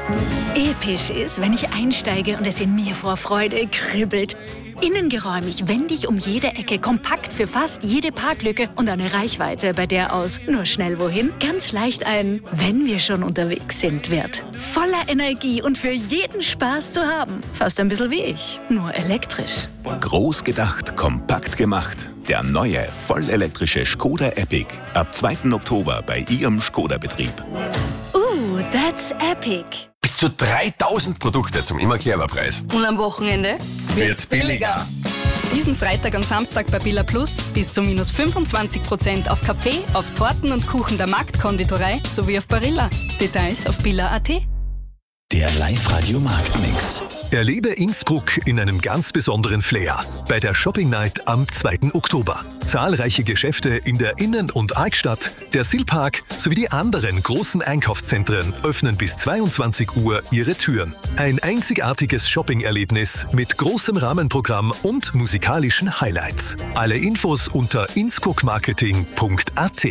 Episch ist, wenn ich einsteige und es in mir vor Freude kribbelt. Innengeräumig, wendig um jede Ecke, kompakt für fast jede Parklücke und eine Reichweite, bei der aus nur schnell wohin ganz leicht ein "Wenn wir schon unterwegs sind" wird. Voller Energie und für jeden Spaß zu haben. Fast ein bisschen wie ich, nur elektrisch. Groß gedacht, kompakt gemacht. Der neue, vollelektrische Škoda Epiq. Ab 2. Oktober bei Ihrem Škoda-Betrieb. That's epic. Bis zu 3000 Produkte zum immer clever Preis. Und am Wochenende wird's billiger. Diesen Freitag und Samstag bei Billa Plus bis zu minus 25% auf Kaffee, auf Torten und Kuchen der Marktkonditorei sowie auf Barilla. Details auf billa.at. Der Live-Radio Marktmix. Erlebe Innsbruck in einem ganz besonderen Flair bei der Shopping Night am 2. Oktober. Zahlreiche Geschäfte in der Innen- und Altstadt, der Silpark sowie die anderen großen Einkaufszentren öffnen bis 22 Uhr ihre Türen. Ein einzigartiges Shopping-Erlebnis mit großem Rahmenprogramm und musikalischen Highlights. Alle Infos unter innsbruckmarketing.at.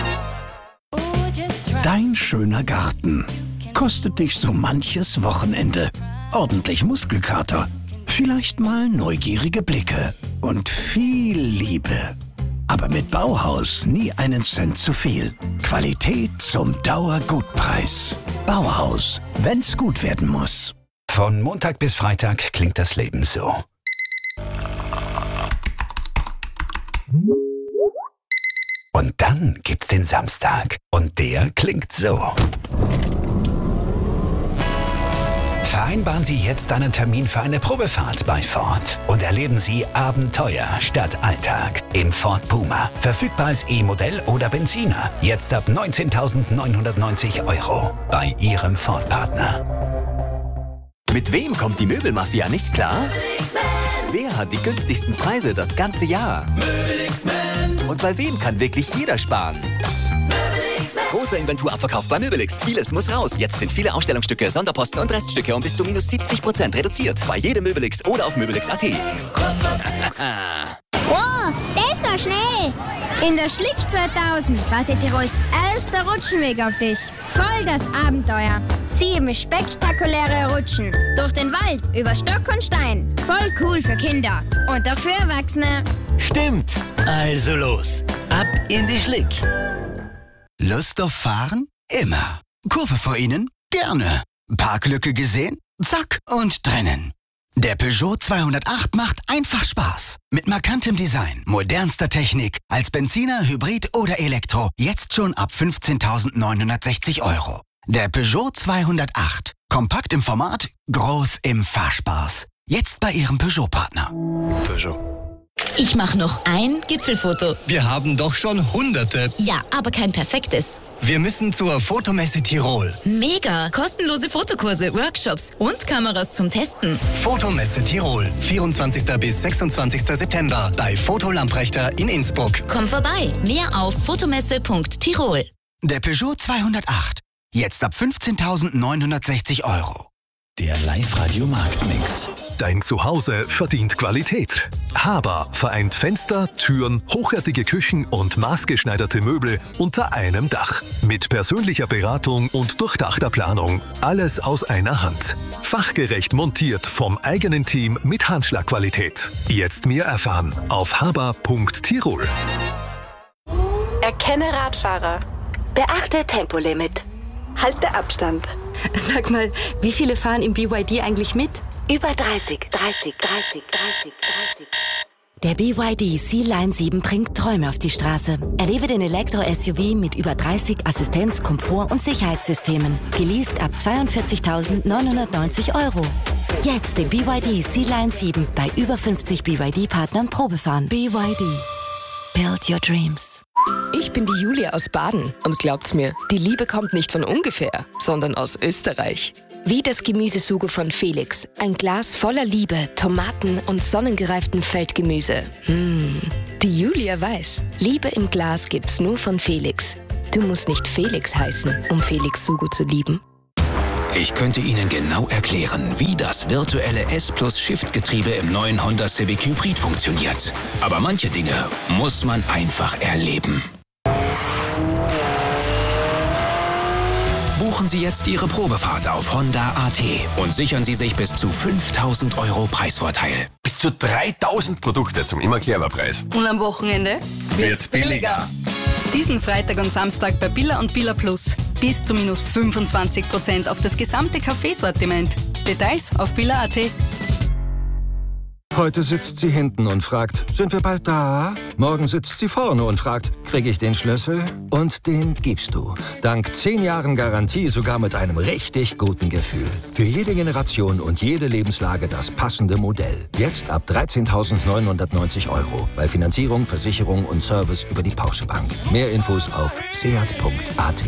Dein schöner Garten kostet dich so manches Wochenende. Ordentlich Muskelkater, vielleicht mal neugierige Blicke und viel Liebe. Aber mit Bauhaus nie einen Cent zu viel. Qualität zum Dauergutpreis. Bauhaus, wenn's gut werden muss. Von Montag bis Freitag klingt das Leben so. Und dann gibt's den Samstag. Und der klingt so. Vereinbaren Sie jetzt einen Termin für eine Probefahrt bei Ford und erleben Sie Abenteuer statt Alltag im Ford Puma. Verfügbar als E-Modell oder Benziner. Jetzt ab 19.990 € bei Ihrem Ford-Partner. Mit wem kommt die Möbelmafia nicht klar? Wer hat die günstigsten Preise das ganze Jahr? Und bei wem kann wirklich jeder sparen? Großer Inventurabverkauf bei Möbelix. Vieles muss raus. Jetzt sind viele Ausstellungsstücke, Sonderposten und Reststücke um bis zu minus 70% reduziert. Bei jedem Möbelix oder auf möbelix.at. Wow, das war schnell. In der Schlick 2000 wartet Tirols erster Rutschenweg auf dich. Voll das Abenteuer. 7 spektakuläre Rutschen. Durch den Wald, über Stock und Stein. Voll cool für Kinder. Und auch für Erwachsene. Stimmt. Also los. Ab in die Schlick. Lust auf Fahren? Immer. Kurve vor Ihnen? Gerne. Parklücke gesehen? Zack und drinnen. Der Peugeot 208 macht einfach Spaß. Mit markantem Design, modernster Technik, als Benziner, Hybrid oder Elektro. Jetzt schon ab 15.960 €. Der Peugeot 208. Kompakt im Format, groß im Fahrspaß. Jetzt bei Ihrem Peugeot-Partner. Peugeot. Ich mache noch ein Gipfelfoto. Wir haben doch schon Hunderte. Ja, aber kein perfektes. Wir müssen zur Fotomesse Tirol. Mega! Kostenlose Fotokurse, Workshops und Kameras zum Testen. Fotomesse Tirol. 24. bis 26. September bei Foto Lamprechter in Innsbruck. Komm vorbei. Mehr auf fotomesse.tirol. Der Peugeot 208. Jetzt ab 15.960 €. Der Live-Radio Marktmix. Dein Zuhause verdient Qualität. Haber vereint Fenster, Türen, hochwertige Küchen und maßgeschneiderte Möbel unter einem Dach. Mit persönlicher Beratung und durchdachter Planung. Alles aus einer Hand. Fachgerecht montiert vom eigenen Team mit Handschlagqualität. Jetzt mehr erfahren auf haber.tirol. Erkenne Radfahrer. Beachte Tempolimit. Halte Abstand. Sag mal, wie viele fahren im BYD eigentlich mit? Über 30. Der BYD Sea-Line 7 bringt Träume auf die Straße. Erlebe den Elektro-SUV mit über 30 Assistenz-, Komfort- und Sicherheitssystemen. Geleast ab 42.990 €. Jetzt den BYD Sea-Line 7 bei über 50 BYD-Partnern Probefahren. BYD. Build your dreams. Ich bin die Julia aus Baden und glaubt's mir, die Liebe kommt nicht von ungefähr, sondern aus Österreich. Wie das Gemüsesugo von Felix. Ein Glas voller Liebe, Tomaten und sonnengereiftem Feldgemüse. Die Julia weiß, Liebe im Glas gibt's nur von Felix. Du musst nicht Felix heißen, um Felix Sugo zu lieben. Ich könnte Ihnen genau erklären, wie das virtuelle S+-Shift-Getriebe im neuen Honda Civic Hybrid funktioniert. Aber manche Dinge muss man einfach erleben. Buchen Sie jetzt Ihre Probefahrt auf Honda.at und sichern Sie sich bis zu 5.000 € Preisvorteil. Bis zu 3.000 Produkte zum immer clever Preis. Und am Wochenende wird's billiger. Diesen Freitag und Samstag bei Billa und Billa Plus. Bis zu minus 25% auf das gesamte Kaffeesortiment. Details auf Billa.at. Heute sitzt sie hinten und fragt, sind wir bald da? Morgen sitzt sie vorne und fragt, kriege ich den Schlüssel? Und den gibst du. Dank 10 Jahren Garantie sogar mit einem richtig guten Gefühl. Für jede Generation und jede Lebenslage das passende Modell. Jetzt ab 13.990 €. Bei Finanzierung, Versicherung und Service über die Porsche Bank. Mehr Infos auf seat.at.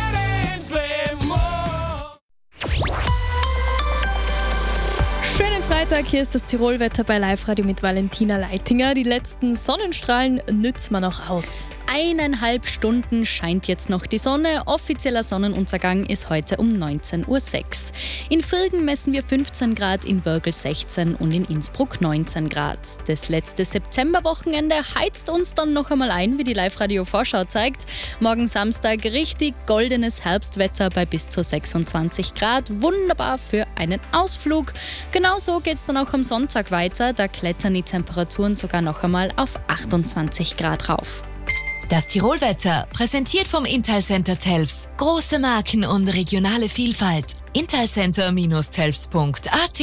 Schönen Freitag, hier ist das Tirolwetter bei Live-Radio mit Valentina Leitinger. Die letzten Sonnenstrahlen nützen wir noch aus. 1,5 Stunden scheint jetzt noch die Sonne. Offizieller Sonnenuntergang ist heute um 19:06 Uhr. In Virgen messen wir 15 Grad, in Wörgl 16 und in Innsbruck 19 Grad. Das letzte Septemberwochenende heizt uns dann noch einmal ein, wie die Live-Radio-Vorschau zeigt. Morgen Samstag richtig goldenes Herbstwetter bei bis zu 26 Grad. Wunderbar für einen Ausflug. Genauso geht es dann auch am Sonntag weiter. Da klettern die Temperaturen sogar noch einmal auf 28 Grad rauf. Das Tirolwetter, präsentiert vom Intal-Center Telfs. Große Marken und regionale Vielfalt. intalcenter-telfs.at.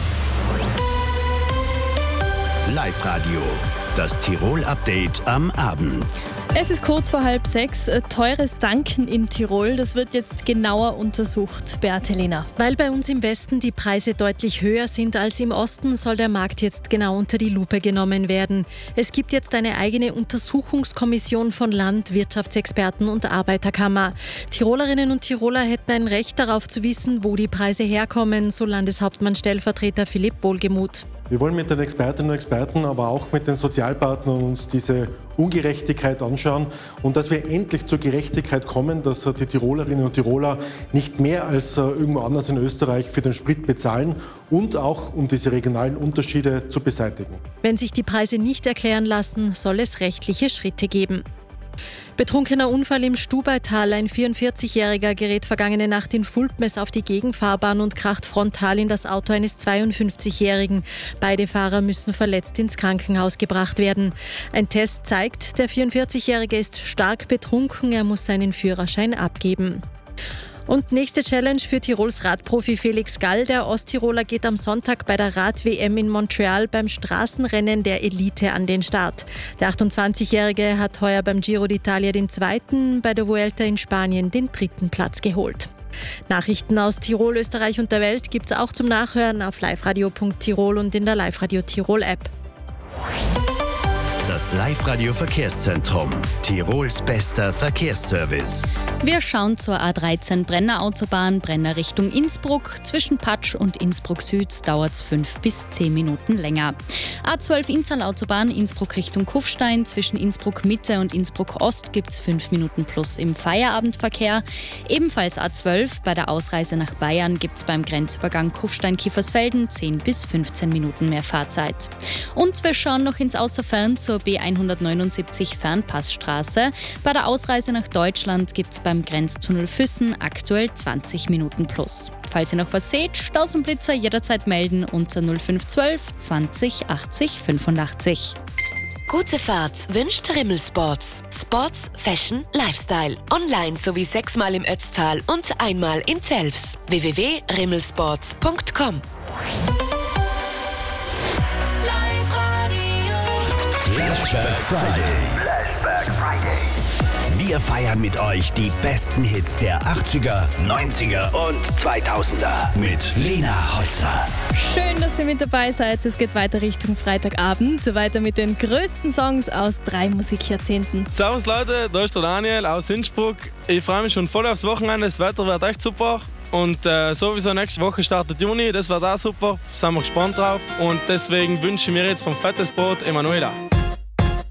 Live-Radio, das Tirol-Update am Abend. Es ist kurz vor 5:30. Teures Tanken in Tirol, das wird jetzt genauer untersucht. Beate Lehner. Weil bei uns im Westen die Preise deutlich höher sind als im Osten, soll der Markt jetzt genau unter die Lupe genommen werden. Es gibt jetzt eine eigene Untersuchungskommission von Land-, Wirtschaftsexperten und Arbeiterkammer. Tirolerinnen und Tiroler hätten ein Recht darauf zu wissen, wo die Preise herkommen, so Landeshauptmann-Stellvertreter Philipp Wohlgemuth. Wir wollen mit den Expertinnen und Experten, aber auch mit den Sozialpartnern uns diese Ungerechtigkeit anschauen und dass wir endlich zur Gerechtigkeit kommen, dass die Tirolerinnen und Tiroler nicht mehr als irgendwo anders in Österreich für den Sprit bezahlen und auch um diese regionalen Unterschiede zu beseitigen. Wenn sich die Preise nicht erklären lassen, soll es rechtliche Schritte geben. Betrunkener Unfall im Stubaital. Ein 44-Jähriger gerät vergangene Nacht in Fulpmes auf die Gegenfahrbahn und kracht frontal in das Auto eines 52-Jährigen. Beide Fahrer müssen verletzt ins Krankenhaus gebracht werden. Ein Test zeigt, der 44-Jährige ist stark betrunken. Er muss seinen Führerschein abgeben. Und nächste Challenge für Tirols Radprofi Felix Gall. Der Osttiroler geht am Sonntag bei der Rad-WM in Montreal beim Straßenrennen der Elite an den Start. Der 28-Jährige hat heuer beim Giro d'Italia den 2., bei der Vuelta in Spanien den 3. Platz geholt. Nachrichten aus Tirol, Österreich und der Welt gibt's auch zum Nachhören auf liveradio.tirol und in der Live-Radio Tirol App. Das Live-Radio Verkehrszentrum, Tirols bester Verkehrsservice. Wir schauen zur A13 Brenner Autobahn, Brenner Richtung Innsbruck. Zwischen Patsch und Innsbruck Süd dauert es 5 bis 10 Minuten länger. A12 Innsal Autobahn, Innsbruck Richtung Kufstein. Zwischen Innsbruck Mitte und Innsbruck Ost gibt es 5 Minuten plus im Feierabendverkehr. Ebenfalls A12 bei der Ausreise nach Bayern gibt es beim Grenzübergang Kufstein-Kiefersfelden 10 bis 15 Minuten mehr Fahrzeit. Und wir schauen noch ins Außerfern zur B179 Fernpassstraße. Bei der Ausreise nach Deutschland gibt es beim Grenztunnel Füssen aktuell 20 Minuten plus. Falls ihr noch was seht, Staus und Blitzer jederzeit melden unter 0512 20 80 85. Gute Fahrt wünscht Rimmel Sports. Sports, Fashion, Lifestyle. Online sowie 6-mal im Ötztal und einmal in Telfs. www.rimmelsports.com. Flashback Friday. Wir feiern mit euch die besten Hits der 80er, 90er und 2000er mit Lena Holzer. Schön, dass ihr mit dabei seid. Es geht weiter Richtung Freitagabend. Weiter mit den größten Songs aus 3 Musikjahrzehnten. Servus Leute, da ist der Daniel aus Innsbruck. Ich freue mich schon voll aufs Wochenende. Das Wetter wird echt super. Und sowieso nächste Woche startet Juni. Das wird auch super. Sind wir gespannt drauf. Und deswegen wünsche ich mir jetzt vom Fettes Brot Emanuela.